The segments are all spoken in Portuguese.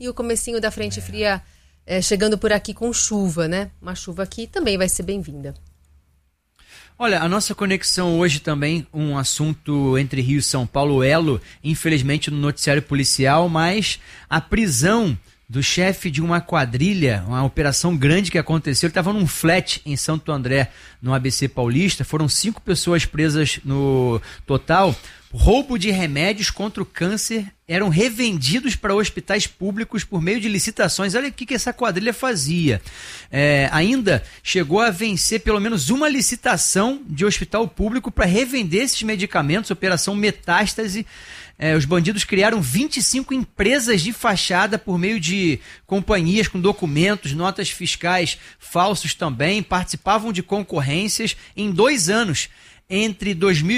e o comecinho da frente fria chegando por aqui com chuva, né? Uma chuva que também vai ser bem-vinda. Olha, a nossa conexão hoje também, um assunto entre Rio e São Paulo, elo, infelizmente no noticiário policial, mas a prisão do chefe de uma quadrilha, uma operação grande que aconteceu, ele estava num flat em Santo André, no ABC Paulista, foram 5 pessoas presas no total. Roubo de remédios contra o câncer eram revendidos para hospitais públicos por meio de licitações. Olha o que essa quadrilha fazia. Ainda chegou a vencer pelo menos uma licitação de hospital público para revender esses medicamentos, Operação Metástase. Os bandidos criaram 25 empresas de fachada por meio de companhias com documentos, notas fiscais falsos também, participavam de concorrências em 2 anos. Entre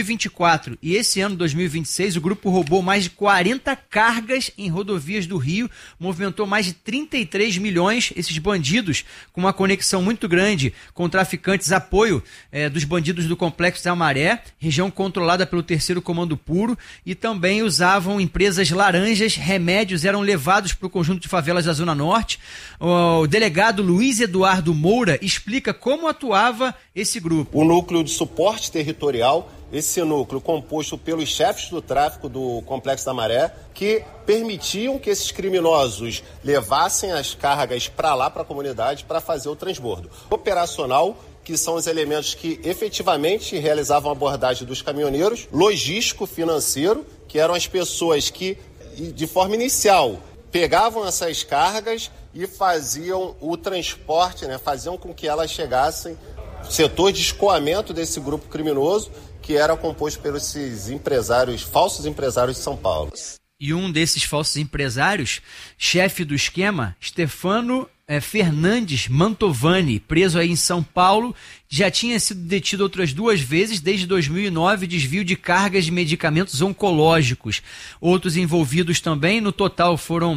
2024 e esse ano 2026, o grupo roubou mais de 40 cargas em rodovias do Rio, movimentou mais de 33 milhões. Esses bandidos, com uma conexão muito grande com traficantes, apoio dos bandidos do Complexo da Maré, região controlada pelo 3º Comando Puro, e também usavam empresas laranjas. Remédios eram levados para o conjunto de favelas da Zona Norte. O delegado Luiz Eduardo Moura explica como atuava esse grupo. O núcleo de suporte territorial, esse núcleo composto pelos chefes do tráfico do Complexo da Maré, que permitiam que esses criminosos levassem as cargas para lá, para a comunidade, para fazer o transbordo. Operacional, que são os elementos que efetivamente realizavam a abordagem dos caminhoneiros, logístico, financeiro, que eram as pessoas que, de forma inicial, pegavam essas cargas e faziam o transporte, faziam com que elas chegassem setor de escoamento desse grupo criminoso, que era composto pelos empresários, falsos empresários de São Paulo. E um desses falsos empresários, chefe do esquema, Stefano Fernandes Mantovani, preso aí em São Paulo, já tinha sido detido outras 2 vezes desde 2009, desvio de cargas de medicamentos oncológicos. Outros envolvidos também, no total foram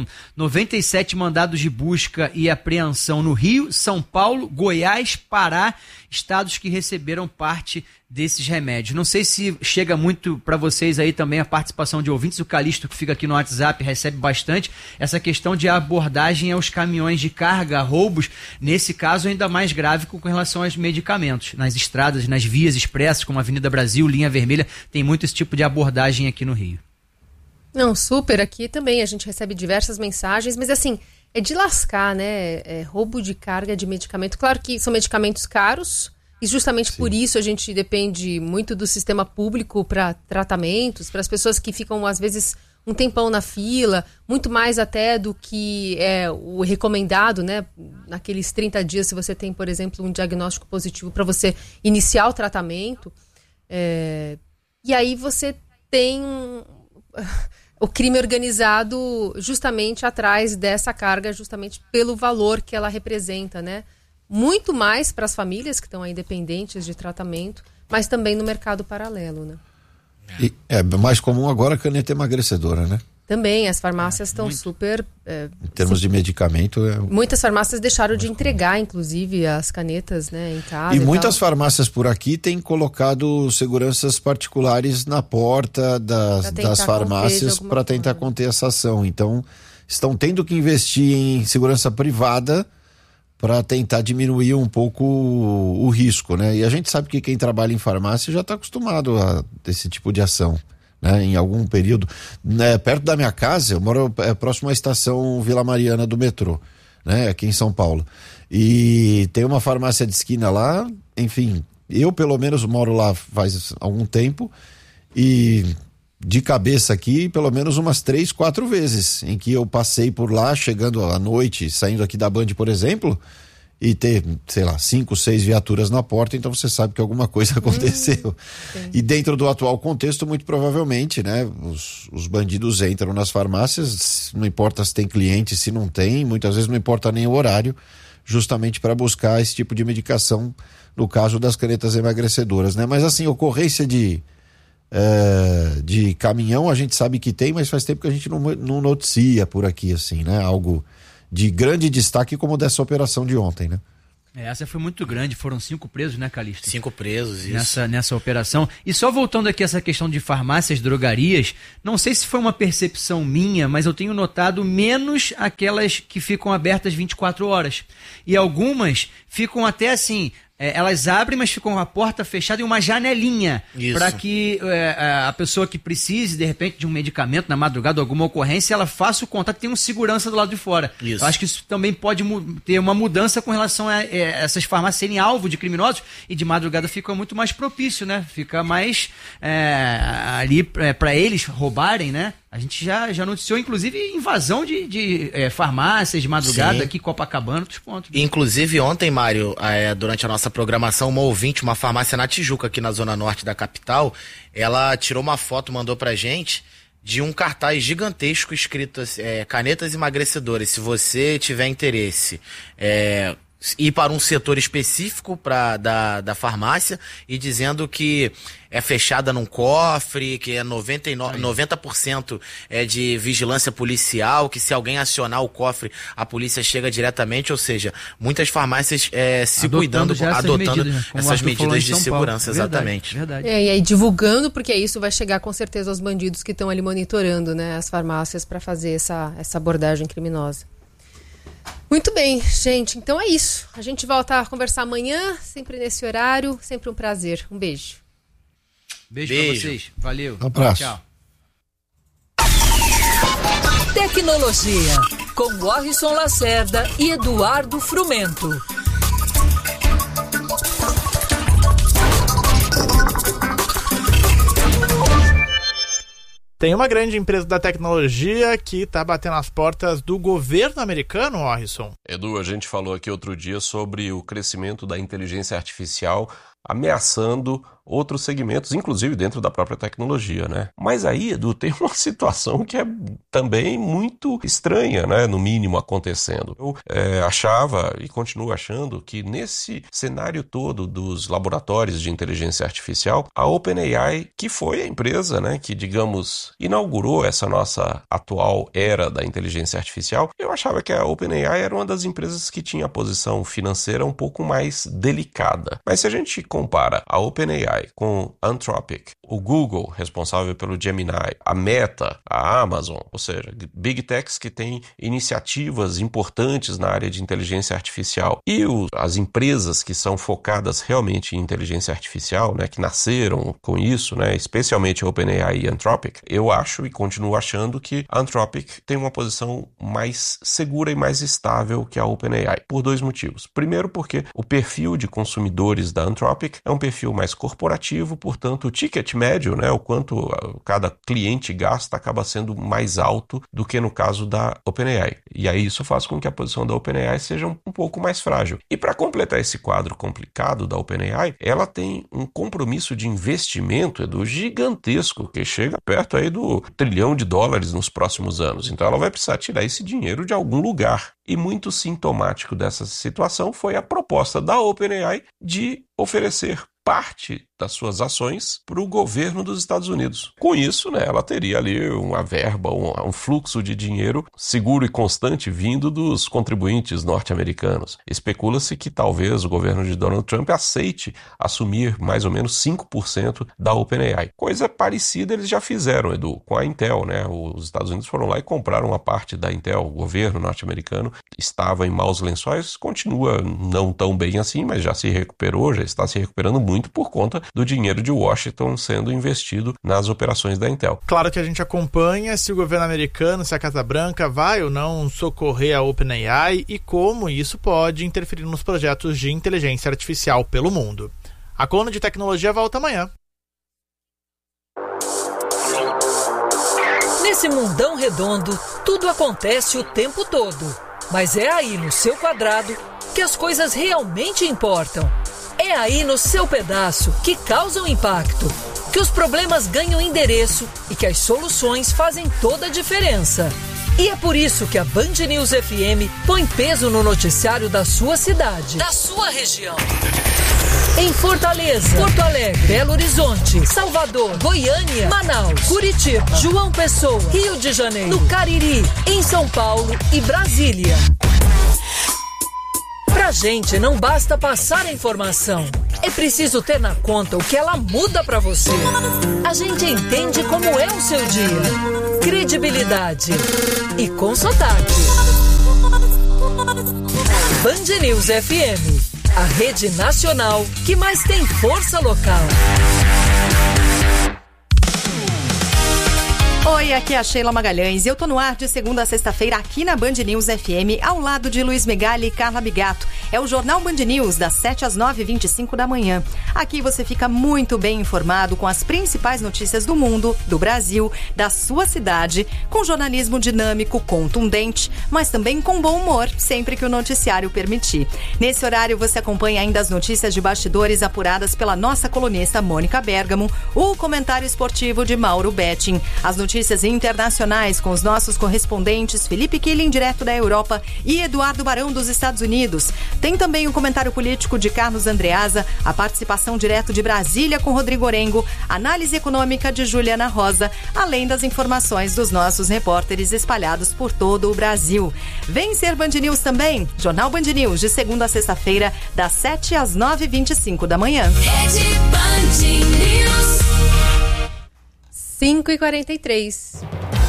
97 mandados de busca e apreensão no Rio, São Paulo, Goiás, Pará, estados que receberam parte desses remédios. Não sei se chega muito para vocês aí também a participação de ouvintes. O Calixto, que fica aqui no WhatsApp, recebe bastante essa questão de abordagem aos caminhões de carga, roubos, nesse caso ainda mais grave com relação aos medicamentos. Nas estradas, nas vias expressas, como a Avenida Brasil, Linha Vermelha, tem muito esse tipo de abordagem aqui no Rio. Não, super, aqui também a gente recebe diversas mensagens, mas assim, é de lascar, né? Roubo de carga de medicamento. Claro que são medicamentos caros, e justamente por isso a gente depende muito do sistema público para tratamentos, para as pessoas que ficam, às vezes, um tempão na fila, muito mais até do que é o recomendado, né? Naqueles 30 dias, se você tem, por exemplo, um diagnóstico positivo para você iniciar o tratamento. E aí você tem o crime organizado justamente atrás dessa carga, justamente pelo valor que ela representa, né? Muito mais para as famílias que estão aí dependentes de tratamento, mas também no mercado paralelo, né? E é mais comum agora a caneta emagrecedora, né? Também, as farmácias estão super... em termos de medicamento... Muitas farmácias deixaram de entregar, inclusive, as canetas, né, em casa. E muitas farmácias por aqui têm colocado seguranças particulares na porta das farmácias para tentar conter essa ação. Então, estão tendo que investir em segurança privada para tentar diminuir um pouco o risco, né? E a gente sabe que quem trabalha em farmácia já está acostumado a esse tipo de ação, né? Em algum período, né? Perto da minha casa, eu moro próximo à estação Vila Mariana do metrô, né? Aqui em São Paulo. E tem uma farmácia de esquina lá, enfim, eu pelo menos moro lá faz algum tempo e de cabeça aqui, pelo menos umas 3, 4 vezes em que eu passei por lá, chegando à noite, saindo aqui da Band, por exemplo, e ter, sei lá, 5, 6 viaturas na porta, então você sabe que alguma coisa aconteceu. E dentro do atual contexto, muito provavelmente, né, os bandidos entram nas farmácias, não importa se tem cliente, se não tem, muitas vezes não importa nem o horário, justamente para buscar esse tipo de medicação, no caso das canetas emagrecedoras, né? Mas assim, ocorrência de caminhão a gente sabe que tem, mas faz tempo que a gente não noticia por aqui, assim, né? Algo de grande destaque como dessa operação de ontem, né? Essa foi muito grande, foram 5 presos, né, Calixto? 5 presos, isso. Nessa operação. E só voltando aqui a essa questão de farmácias, drogarias, não sei se foi uma percepção minha, mas eu tenho notado menos aquelas que ficam abertas 24 horas. E algumas ficam até assim... elas abrem, mas ficam com a porta fechada e uma janelinha para que a pessoa que precise, de repente, de um medicamento na madrugada, alguma ocorrência, ela faça o contato e tenha um segurança do lado de fora. Eu acho que isso também pode ter uma mudança com relação a essas farmácias serem alvo de criminosos e de madrugada fica muito mais propício, né? Fica mais ali para eles roubarem, né? A gente já noticiou, inclusive, invasão de farmácias de madrugada. Sim. Aqui em Copacabana, outros pontos. Inclusive, ontem, Mário, durante a nossa programação, uma ouvinte, uma farmácia na Tijuca, aqui na zona norte da capital, ela tirou uma foto, mandou pra gente, de um cartaz gigantesco escrito canetas emagrecedoras. Se você tiver interesse... ir para um setor específico da farmácia e dizendo que é fechada num cofre, que é 90% de vigilância policial, que se alguém acionar o cofre, a polícia chega diretamente, ou seja, muitas farmácias adotando essas medidas de segurança, exatamente. Verdade. E aí divulgando, porque isso vai chegar com certeza aos bandidos que estão ali monitorando, né, as farmácias para fazer essa abordagem criminosa. Muito bem, gente. Então é isso. A gente volta a conversar amanhã, sempre nesse horário. Sempre um prazer. Um beijo. Beijo pra vocês. Valeu. Um abraço. Tchau. Tecnologia, com Warrison Lacerda e Eduardo Frumento. Tem uma grande empresa da tecnologia que está batendo as portas do governo americano, Warrison. Edu, a gente falou aqui outro dia sobre o crescimento da inteligência artificial ameaçando outros segmentos, inclusive dentro da própria tecnologia, né? Mas aí, Edu, tem uma situação que é também muito estranha, né? No mínimo, acontecendo. Eu achava e continuo achando que nesse cenário todo dos laboratórios de inteligência artificial, a OpenAI, que foi a empresa, né, que, digamos, inaugurou essa nossa atual era da inteligência artificial, eu achava que a OpenAI era uma das empresas que tinha a posição financeira um pouco mais delicada. Mas se a gente compara a OpenAI com Anthropic, o Google, responsável pelo Gemini, a Meta, a Amazon, ou seja, Big Techs que têm iniciativas importantes na área de inteligência artificial, e as empresas que são focadas realmente em inteligência artificial, né, que nasceram com isso, né, especialmente a OpenAI e a Anthropic, eu acho e continuo achando que a Anthropic tem uma posição mais segura e mais estável que a OpenAI, por 2 motivos. Primeiro, porque o perfil de consumidores da Anthropic é um perfil mais corporativo, portanto o ticket médio, né, o quanto cada cliente gasta, acaba sendo mais alto do que no caso da OpenAI. E aí isso faz com que a posição da OpenAI seja um pouco mais frágil. E para completar esse quadro complicado da OpenAI, ela tem um compromisso de investimento, Edu, gigantesco, que chega perto aí do $1 trilhão nos próximos anos. Então ela vai precisar tirar esse dinheiro de algum lugar. E muito sintomático dessa situação foi a proposta da OpenAI de oferecer parte das suas ações para o governo dos Estados Unidos. Com isso, né, ela teria ali uma verba, um fluxo de dinheiro seguro e constante vindo dos contribuintes norte-americanos. Especula-se que talvez o governo de Donald Trump aceite assumir mais ou menos 5% da OpenAI. Coisa parecida eles já fizeram, Edu, com a Intel, né? Os Estados Unidos foram lá e compraram uma parte da Intel. O governo norte-americano estava em maus lençóis, continua não tão bem assim, mas já se recuperou, já está se recuperando muito por conta do dinheiro de Washington sendo investido nas operações da Intel. Claro que a gente acompanha se o governo americano, se a Casa Branca vai ou não socorrer a OpenAI e como isso pode interferir nos projetos de inteligência artificial pelo mundo. A coluna de tecnologia volta amanhã. Nesse mundão redondo, tudo acontece o tempo todo. Mas é aí no seu quadrado que as coisas realmente importam. É aí no seu pedaço que causam impacto, que os problemas ganham endereço e que as soluções fazem toda a diferença. E é por isso que a Band News FM põe peso no noticiário da sua cidade, da sua região. Em Fortaleza, Porto Alegre, Belo Horizonte, Salvador, Goiânia, Manaus, Curitiba, João Pessoa, Rio de Janeiro, no Cariri, em São Paulo e Brasília. Para Pra gente não basta passar a informação, é preciso ter na conta o que ela muda pra você. A gente entende como é o seu dia. Credibilidade e com sotaque. Band News FM, a rede nacional que mais tem força local. Oi, aqui é a Sheila Magalhães e eu tô no ar de segunda a sexta-feira aqui na Band News FM, ao lado de Luiz Megali e Carla Bigato. É o Jornal Band News, das 7 às 9h25 da manhã. Aqui você fica muito bem informado com as principais notícias do mundo, do Brasil, da sua cidade, com jornalismo dinâmico, contundente, mas também com bom humor, sempre que o noticiário permitir. Nesse horário você acompanha ainda as notícias de bastidores apuradas pela nossa colunista Mônica Bergamo, o comentário esportivo de Mauro Betting, as notícias internacionais com os nossos correspondentes Felipe Killing, direto da Europa, e Eduardo Barão, dos Estados Unidos. Tem também o comentário político de Carlos Andreasa, a participação direto de Brasília com Rodrigo Orengo, análise econômica de Juliana Rosa, além das informações dos nossos repórteres espalhados por todo o Brasil. Vem ser Band News também, Jornal Band News, de segunda a sexta-feira, das 7 às 9h25 da manhã. Rede Band News. 5h43.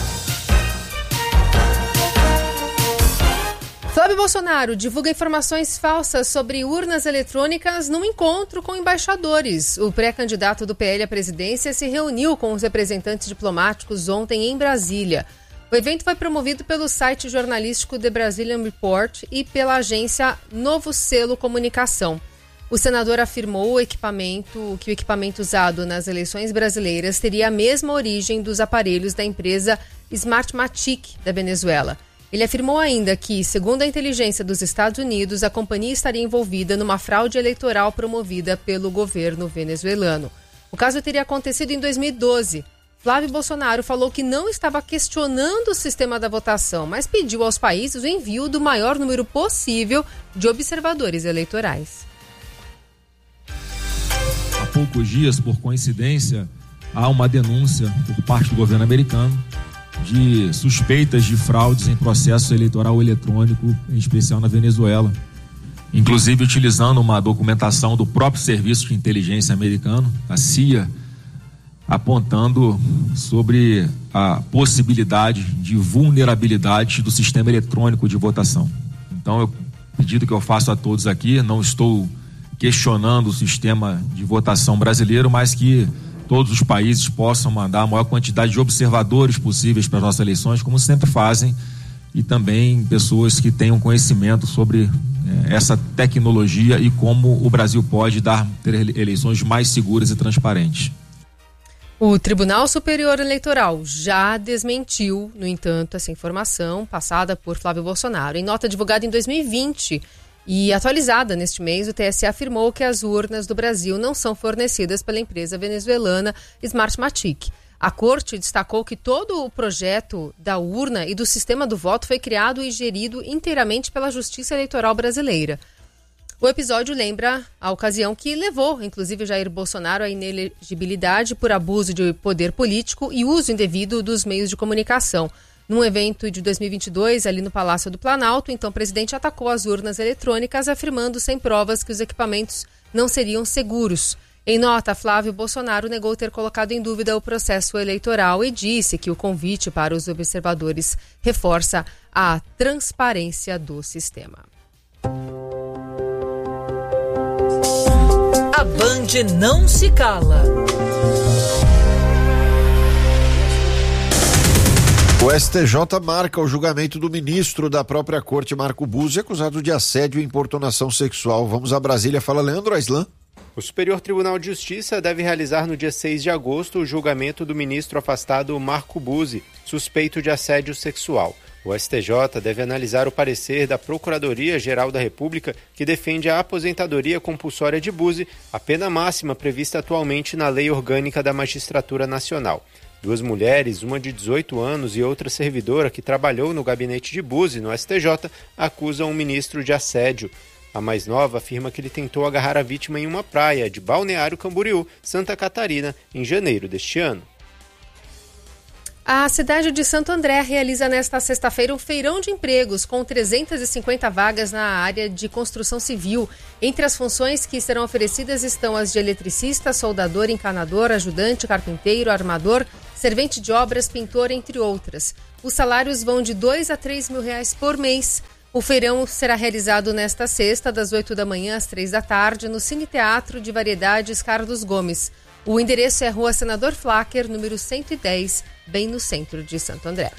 Flávio Bolsonaro divulga informações falsas sobre urnas eletrônicas num encontro com embaixadores. O pré-candidato do PL à presidência se reuniu com os representantes diplomáticos ontem em Brasília. O evento foi promovido pelo site jornalístico The Brazilian Report e pela agência Novo Selo Comunicação. O senador afirmou que o equipamento usado nas eleições brasileiras teria a mesma origem dos aparelhos da empresa Smartmatic da Venezuela. Ele afirmou ainda que, segundo a inteligência dos Estados Unidos, a companhia estaria envolvida numa fraude eleitoral promovida pelo governo venezuelano. O caso teria acontecido em 2012. Flávio Bolsonaro falou que não estava questionando o sistema da votação, mas pediu aos países o envio do maior número possível de observadores eleitorais. Há poucos dias, por coincidência, há uma denúncia por parte do governo americano de suspeitas de fraudes em processo eleitoral eletrônico, em especial na Venezuela. Inclusive utilizando uma documentação do próprio Serviço de Inteligência americano, a CIA, apontando sobre a possibilidade de vulnerabilidade do sistema eletrônico de votação. Então, o pedido que eu faço a todos aqui, não estou questionando o sistema de votação brasileiro, mas que todos os países possam mandar a maior quantidade de observadores possíveis para as nossas eleições, como sempre fazem, e também pessoas que tenham conhecimento sobre essa tecnologia e como o Brasil pode ter eleições mais seguras e transparentes. O Tribunal Superior Eleitoral já desmentiu, no entanto, essa informação passada por Flávio Bolsonaro. Em nota divulgada em 2020 e atualizada neste mês, o TSE afirmou que as urnas do Brasil não são fornecidas pela empresa venezuelana Smartmatic. A corte destacou que todo o projeto da urna e do sistema do voto foi criado e gerido inteiramente pela Justiça Eleitoral brasileira. O episódio lembra a ocasião que levou, inclusive, Jair Bolsonaro à inelegibilidade por abuso de poder político e uso indevido dos meios de comunicação. Num evento de 2022, ali no Palácio do Planalto, então o presidente atacou as urnas eletrônicas, afirmando sem provas que os equipamentos não seriam seguros. Em nota, Flávio Bolsonaro negou ter colocado em dúvida o processo eleitoral e disse que o convite para os observadores reforça a transparência do sistema. A Band não se cala. O STJ marca o julgamento do ministro da própria corte, Marco Buzzi, acusado de assédio e importunação sexual. Vamos a Brasília. Fala, Leandro Aislan. O Superior Tribunal de Justiça deve realizar no dia 6 de agosto o julgamento do ministro afastado Marco Buzzi, suspeito de assédio sexual. O STJ deve analisar o parecer da Procuradoria-Geral da República, que defende a aposentadoria compulsória de Buzzi, a pena máxima prevista atualmente na Lei Orgânica da Magistratura Nacional. Duas mulheres, uma de 18 anos e outra servidora que trabalhou no gabinete de Buzzi, no STJ, acusam o ministro de assédio. A mais nova afirma que ele tentou agarrar a vítima em uma praia de Balneário Camboriú, Santa Catarina, em janeiro deste ano. A cidade de Santo André realiza nesta sexta-feira um feirão de empregos com 350 vagas na área de construção civil. Entre as funções que serão oferecidas estão as de eletricista, soldador, encanador, ajudante, carpinteiro, armador, servente de obras, pintor, entre outras. Os salários vão de R$2 a R$3 mil por mês. O feirão será realizado nesta sexta, das 8 da manhã às 3 da tarde, no Cine Teatro de Variedades Carlos Gomes. O endereço é Rua Senador Flacker, número 110, bem no centro de Santo André.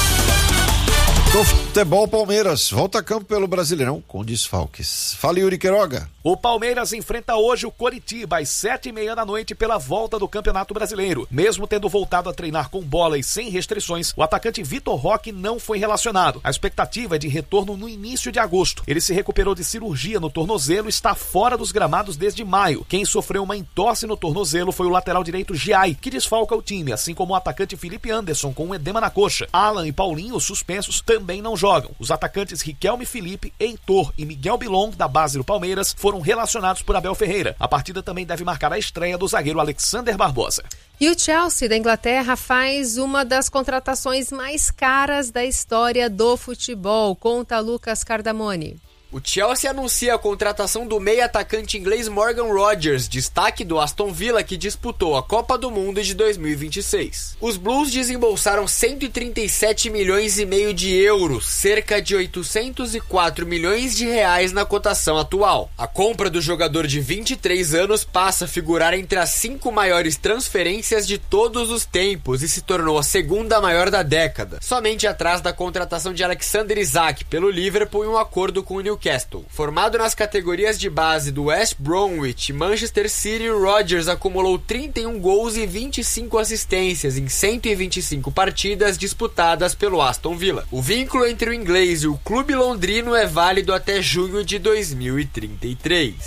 Do futebol, Palmeiras volta a campo pelo Brasileirão com desfalques. Fala, Yuri Queiroga. O Palmeiras enfrenta hoje o Coritiba às 7h30 da noite pela volta do Campeonato Brasileiro. Mesmo tendo voltado a treinar com bola e sem restrições, o atacante Vitor Roque não foi relacionado. A expectativa é de retorno no início de agosto. Ele se recuperou de cirurgia no tornozelo e está fora dos gramados desde maio. Quem sofreu uma entorse no tornozelo foi o lateral direito Giai, que desfalca o time, assim como o atacante Felipe Anderson com um edema na coxa. Alan e Paulinho, suspensos, também não jogam. Os atacantes Riquelme Felipe, Heitor e Miguel Bilong, da base do Palmeiras, foram relacionados por Abel Ferreira. A partida também deve marcar a estreia do zagueiro Alexander Barbosa. E o Chelsea da Inglaterra faz uma das contratações mais caras da história do futebol. Conta Lucas Cardamone. O Chelsea anuncia a contratação do meio-atacante inglês Morgan Rogers, destaque do Aston Villa, que disputou a Copa do Mundo de 2026. Os Blues desembolsaram 137 milhões e meio de euros, cerca de 804 milhões de reais na cotação atual. A compra do jogador de 23 anos passa a figurar entre as 5 maiores transferências de todos os tempos e se tornou a segunda maior da década, somente atrás da contratação de Alexander Isak pelo Liverpool em um acordo com o Newcastle. Formado nas categorias de base do West Bromwich e Manchester City, Rodgers acumulou 31 gols e 25 assistências em 125 partidas disputadas pelo Aston Villa. O vínculo entre o inglês e o clube londrino é válido até junho de 2033.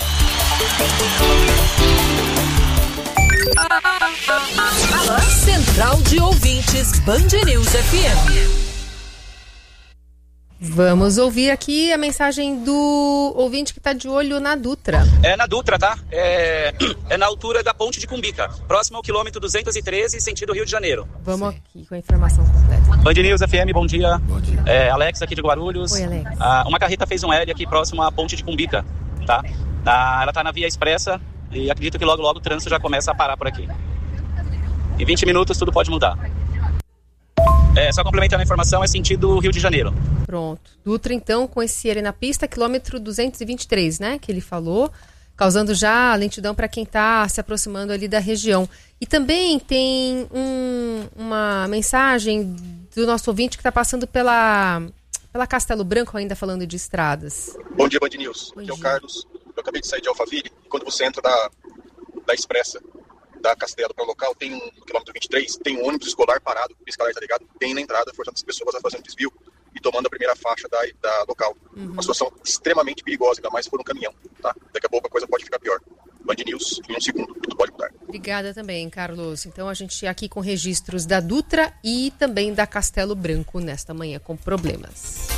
Central de Ouvintes Band News FM. Vamos ouvir aqui a mensagem do ouvinte que está de olho na Dutra. É na Dutra, tá? É na altura da Ponte de Cumbica, próximo ao quilômetro 213, sentido Rio de Janeiro. Vamos aqui com a informação completa. Band News FM, bom dia. Bom dia. Alex aqui de Guarulhos. Oi, Alex. Uma carreta fez um L aqui próximo à Ponte de Cumbica, tá? Ela tá na via expressa e acredito que logo o trânsito já começa a parar por aqui. Em 20 minutos tudo pode mudar. Só complementando a informação, é sentido Rio de Janeiro. Pronto. Dutra, então, com esse ele na pista, quilômetro 223, né? Que ele falou, causando já lentidão para quem está se aproximando ali da região. E também tem uma mensagem do nosso ouvinte que está passando pela Castelo Branco, ainda falando de estradas. Bom dia, Band News. Aqui é o Carlos. Eu acabei de sair de Alphaville e quando você entra da Expressa, da Castelo para o local, tem no quilômetro 23, tem um ônibus escolar parado, o piscar tá ligado, bem na entrada, forçando as pessoas a fazer um desvio e tomando a primeira faixa da local. Uma situação extremamente perigosa, ainda mais se for um caminhão, tá? Daqui a pouco a coisa pode ficar pior. Band News, em um segundo, tudo pode mudar. Obrigada também, Carlos. Então a gente aqui com registros da Dutra e também da Castelo Branco nesta manhã com problemas.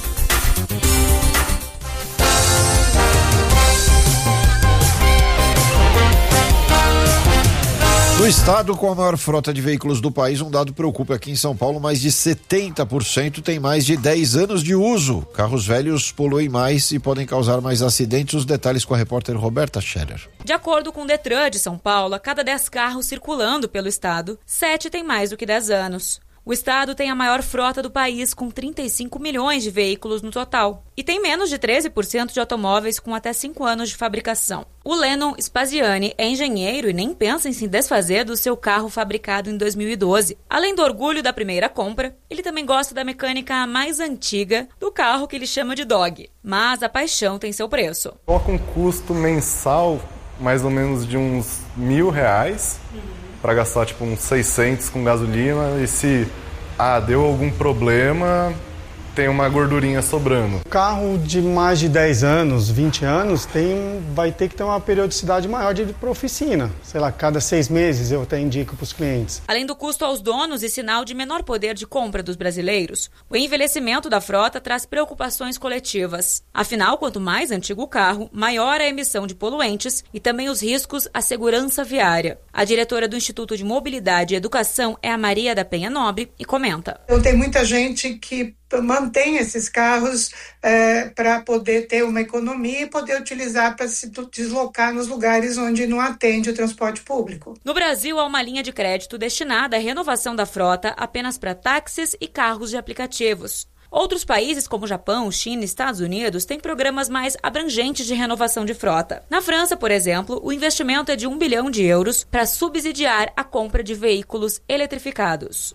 No estado com a maior frota de veículos do país, um dado preocupa aqui em São Paulo, mais de 70% tem mais de 10 anos de uso. Carros velhos poluem mais e podem causar mais acidentes. Os detalhes com a repórter Roberta Scherer. De acordo com o Detran de São Paulo, a cada 10 carros circulando pelo estado, 7 têm mais do que 10 anos. O estado tem a maior frota do país, com 35 milhões de veículos no total. E tem menos de 13% de automóveis com até 5 anos de fabricação. O Lennon Spaziani é engenheiro e nem pensa em se desfazer do seu carro fabricado em 2012. Além do orgulho da primeira compra, ele também gosta da mecânica mais antiga do carro que ele chama de dog. Mas a paixão tem seu preço. Coloca um custo mensal mais ou menos de uns R$1.000 para gastar uns 600 com gasolina e se deu algum problema, tem uma gordurinha sobrando. Carro de mais de 10 anos, 20 anos, vai ter que ter uma periodicidade maior de ir para oficina. Sei lá, cada 6 meses eu até indico para os clientes. Além do custo aos donos e sinal de menor poder de compra dos brasileiros, o envelhecimento da frota traz preocupações coletivas. Afinal, quanto mais antigo o carro, maior a emissão de poluentes e também os riscos à segurança viária. A diretora do Instituto de Mobilidade e Educação é a Maria da Penha Nobre e comenta. Então, tem muita gente que mantém esses carros para poder ter uma economia e poder utilizar para se deslocar nos lugares onde não atende o transporte público. No Brasil, há uma linha de crédito destinada à renovação da frota apenas para táxis e carros de aplicativos. Outros países como Japão, China e Estados Unidos têm programas mais abrangentes de renovação de frota. Na França, por exemplo, o investimento é de 1 bilhão de euros para subsidiar a compra de veículos eletrificados.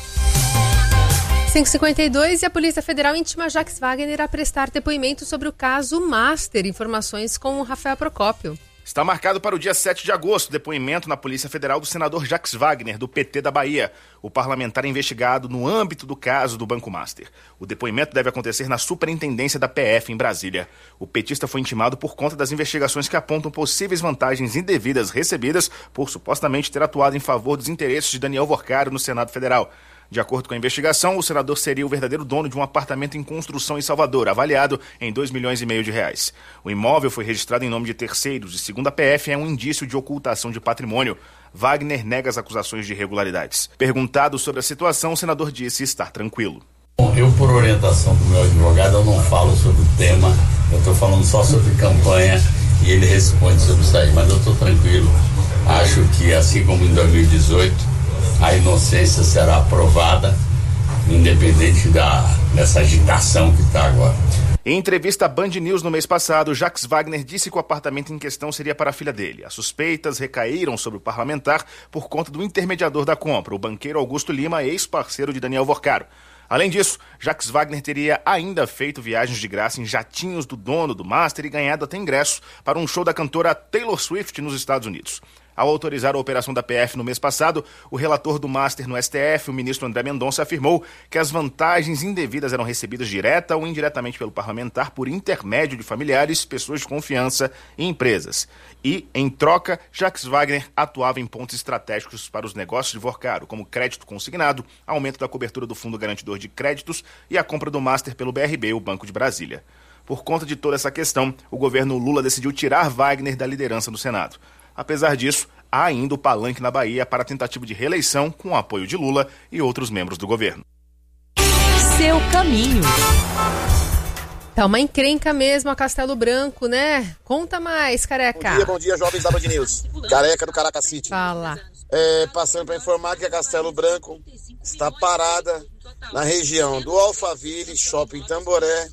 5h52 e a Polícia Federal intima Jacques Wagner a prestar depoimento sobre o caso Master. Informações com o Rafael Procópio. Está marcado para o dia 7 de agosto o depoimento na Polícia Federal do senador Jacques Wagner, do PT da Bahia. O parlamentar é investigado no âmbito do caso do Banco Master. O depoimento deve acontecer na Superintendência da PF em Brasília. O petista foi intimado por conta das investigações que apontam possíveis vantagens indevidas recebidas por supostamente ter atuado em favor dos interesses de Daniel Worcário no Senado Federal. De acordo com a investigação, o senador seria o verdadeiro dono de um apartamento em construção em Salvador, avaliado em R$2,5 milhões. O imóvel foi registrado em nome de terceiros e, segundo a PF, é um indício de ocultação de patrimônio. Wagner nega as acusações de irregularidades. Perguntado sobre a situação, o senador disse estar tranquilo. Eu, por orientação do meu advogado, eu não falo sobre o tema, eu estou falando só sobre campanha e ele responde sobre isso aí, mas eu estou tranquilo. Acho que, assim como em 2018, a inocência será aprovada, independente dessa agitação que está agora. Em entrevista à Band News no mês passado, Jacques Wagner disse que o apartamento em questão seria para a filha dele. As suspeitas recaíram sobre o parlamentar por conta do intermediador da compra, o banqueiro Augusto Lima, ex-parceiro de Daniel Worcário. Além disso, Jacques Wagner teria ainda feito viagens de graça em jatinhos do dono do Master e ganhado até ingresso para um show da cantora Taylor Swift nos Estados Unidos. Ao autorizar a operação da PF no mês passado, o relator do Master no STF, o ministro André Mendonça, afirmou que as vantagens indevidas eram recebidas direta ou indiretamente pelo parlamentar por intermédio de familiares, pessoas de confiança e empresas. E, em troca, Jacques Wagner atuava em pontos estratégicos para os negócios de Worcário, como crédito consignado, aumento da cobertura do Fundo Garantidor de Créditos e a compra do Master pelo BRB, o Banco de Brasília. Por conta de toda essa questão, o governo Lula decidiu tirar Wagner da liderança no Senado. Apesar disso, há ainda o palanque na Bahia para a tentativa de reeleição com o apoio de Lula e outros membros do governo. Seu caminho. Tá uma encrenca mesmo a Castelo Branco, né? Conta mais, Careca. Bom dia, jovens da Band News. Careca do Caracas City. Fala. Passando para informar que a Castelo Branco está parada na região do Alphaville, Shopping Tamboré.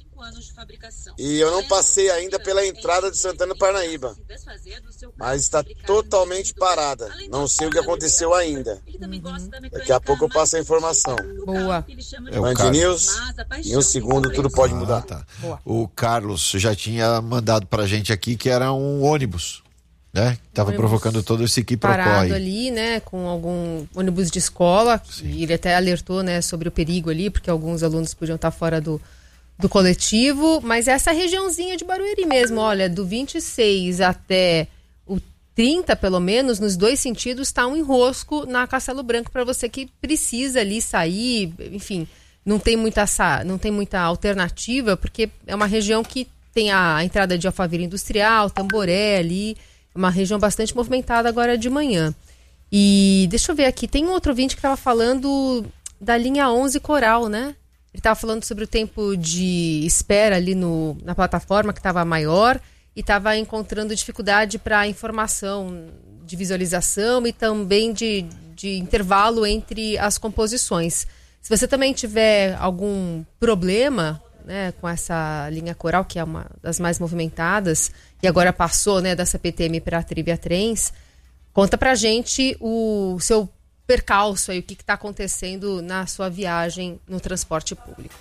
E eu não passei ainda pela entrada de Santana do Parnaíba, mas está totalmente parada. Não sei o que aconteceu ainda. Daqui a pouco eu passo a informação. Boa. Band News, em um segundo tudo pode mudar. Tá. O Carlos já tinha mandado pra gente aqui que era um ônibus, né? Tava provocando todo esse quiprocó parado ali, né? Com algum ônibus de escola. E ele até alertou, né, sobre o perigo ali, porque alguns alunos podiam estar fora do coletivo, mas essa regiãozinha de Barueri mesmo, olha, do 26 até o 30, pelo menos, nos dois sentidos, está um enrosco na Castelo Branco para você que precisa ali sair, enfim, não tem muita alternativa, porque é uma região que tem a entrada de Alphaville Industrial, Tamboré ali, uma região bastante movimentada agora de manhã. E deixa eu ver aqui, tem um outro ouvinte que estava falando da linha 11 Coral, né? Ele estava falando sobre o tempo de espera ali na plataforma, que estava maior, e estava encontrando dificuldade para informação de visualização e também de intervalo entre as composições. Se você também tiver algum problema, né, com essa linha Coral, que é uma das mais movimentadas, e agora passou, né, da CPTM para a Trivia Trens, conta pra gente o seu percalço aí, o que está acontecendo na sua viagem no transporte público.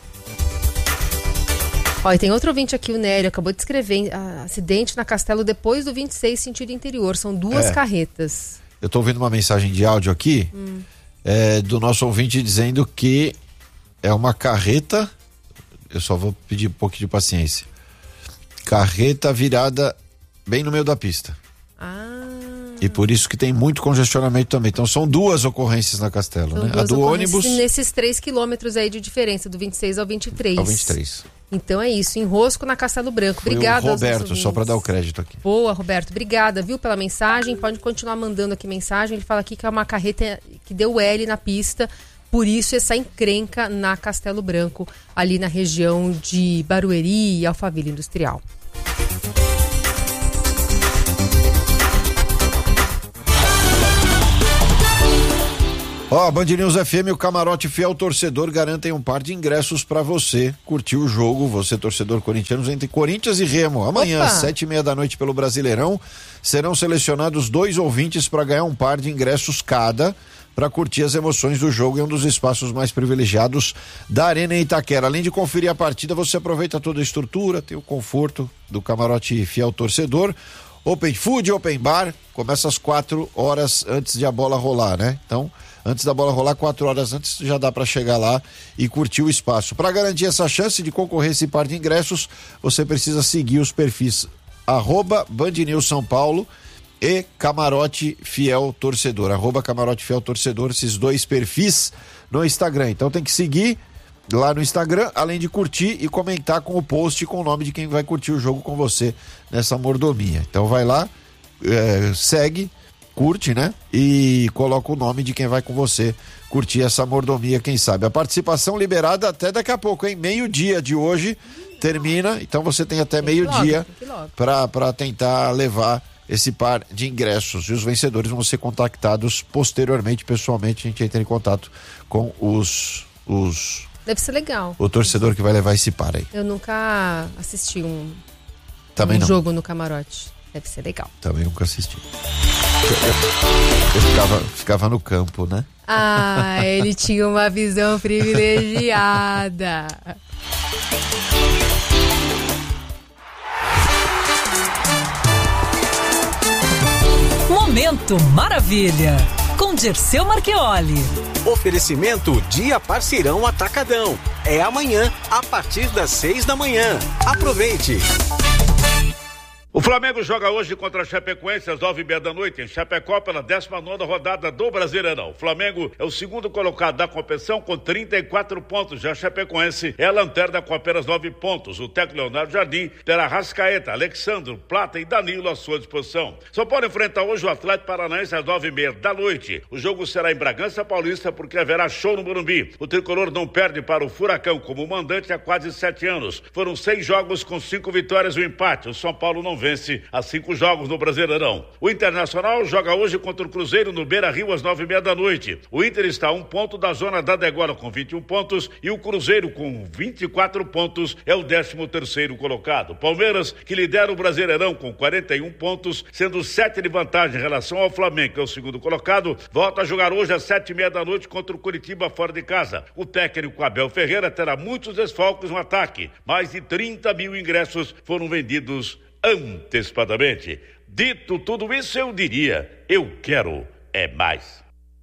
Ó, e tem outro ouvinte aqui, o Nélio, acabou de escrever acidente na Castelo depois do 26 sentido interior, são duas carretas. Eu estou ouvindo uma mensagem de áudio aqui do nosso ouvinte dizendo que é uma carreta eu só vou pedir um pouquinho de paciência. Carreta virada bem no meio da pista. E por isso que tem muito congestionamento também. Então são 2 ocorrências na Castelo, né? A do ônibus... Nesses 3 quilômetros aí de diferença, do 26 ao 23. Ao 23. Então é isso, enrosco na Castelo Branco. Obrigada. Foi o Roberto, só para dar o crédito aqui. Boa, Roberto. Obrigada, viu, pela mensagem. Pode continuar mandando aqui mensagem. Ele fala aqui que é uma carreta que deu L na pista. Por isso essa encrenca na Castelo Branco, ali na região de Barueri e Alphaville Industrial. Band News FM, o Camarote Fiel Torcedor garantem um par de ingressos para você curtir o jogo, você torcedor corintiano, entre Corinthians e Remo. Amanhã, às 7h30 da noite pelo Brasileirão, serão selecionados 2 ouvintes para ganhar um par de ingressos cada, para curtir as emoções do jogo em um dos espaços mais privilegiados da Arena em Itaquera. Além de conferir a partida, você aproveita toda a estrutura, tem o conforto do Camarote Fiel Torcedor. Open Food, Open Bar, começa às 4 horas antes de a bola rolar, né? Então, antes da bola rolar, 4 horas antes, já dá para chegar lá e curtir o espaço. Para garantir essa chance de concorrer a esse par de ingressos, você precisa seguir os perfis @BandNewsSãoPaulo e Camarote Fiel Torcedor, @Camarote Fiel Torcedor, esses 2 perfis no Instagram. Então tem que seguir lá no Instagram, além de curtir e comentar com o post com o nome de quem vai curtir o jogo com você nessa mordomia. Então vai lá, segue, curte, né? E coloca o nome de quem vai com você curtir essa mordomia, quem sabe. A participação liberada até daqui a pouco, hein? 12:00 de hoje termina, então você tem até 12:00 para tentar levar esse par de ingressos. E os vencedores vão ser contactados posteriormente, pessoalmente, a gente entra em contato com os Deve ser legal. O torcedor que vai levar esse par aí. Eu nunca assisti um jogo no Camarote. Deve ser legal. Também nunca assisti. Eu ficava no campo, né? Ele tinha uma visão privilegiada. Momento Maravilha, com Dirceu Marchioli. Oferecimento Dia Parceirão Atacadão. É amanhã, a partir das 6 da manhã. Aproveite! O Flamengo joga hoje contra a Chapecoense às 9h30 da noite, em Chapecó, pela 19ª rodada do Brasileirão. O Flamengo é o segundo colocado da competição com 34 pontos. Já a Chapecoense é a lanterna com apenas 9 pontos. O técnico Leonardo Jardim terá Arrascaeta, Alexandro, Plata e Danilo à sua disposição. São Paulo enfrenta hoje o Atlético Paranaense às 9h30 da noite. O jogo será em Bragança Paulista, porque haverá show no Morumbi. O tricolor não perde para o Furacão como mandante há quase 7 anos. Foram 6 jogos com 5 vitórias e um empate. O São Paulo não vence há 5 jogos no Brasileirão. O Internacional joga hoje contra o Cruzeiro no Beira-Rio às 9h30 da noite. O Inter está a 1 ponto da zona da degola com 21 pontos e o Cruzeiro com 24 pontos é o 13º colocado. Palmeiras, que lidera o Brasileirão com 41 pontos, sendo 7 de vantagem em relação ao Flamengo, que é o segundo colocado, volta a jogar hoje às 7h30 da noite contra o Curitiba fora de casa. O técnico Abel Ferreira terá muitos desfalques no ataque. Mais de 30 mil ingressos foram vendidos antecipadamente. Dito tudo isso, eu diria, eu quero mais.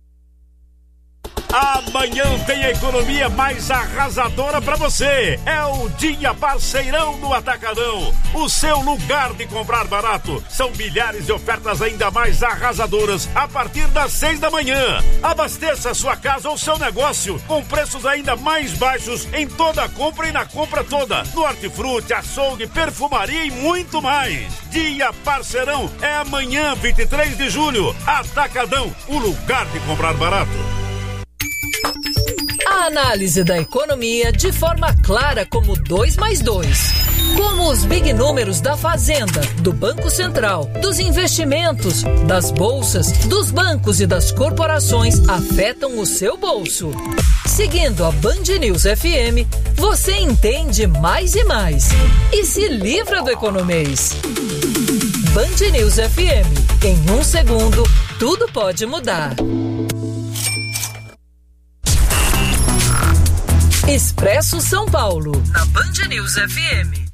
Amanhã tem a economia mais arrasadora para você. É o Dia Parceirão do Atacadão, o seu lugar de comprar barato. São milhares de ofertas ainda mais arrasadoras a partir das 6 da manhã. Abasteça a sua casa ou seu negócio com preços ainda mais baixos em toda a compra e na compra toda. No hortifruti, açougue, perfumaria e muito mais. Dia Parceirão é amanhã, 23 de julho. Atacadão, o lugar de comprar barato. A análise da economia de forma clara como 2 mais 2. Como os big números da Fazenda, do Banco Central, dos investimentos, das bolsas, dos bancos e das corporações afetam o seu bolso. Seguindo a Band News FM, você entende mais e mais e se livra do economês. Band News FM. Em 1 segundo, tudo pode mudar. Expresso São Paulo, na Band News FM.